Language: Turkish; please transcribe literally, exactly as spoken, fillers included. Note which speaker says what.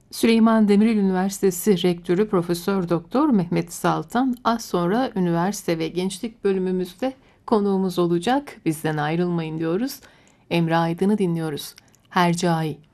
Speaker 1: Süleyman Demirel Üniversitesi Rektörü Profesör Doktor Mehmet Saltan az sonra üniversite ve gençlik bölümümüzde konuğumuz olacak. Bizden ayrılmayın diyoruz. Emre Aydın'ı dinliyoruz. Hercai.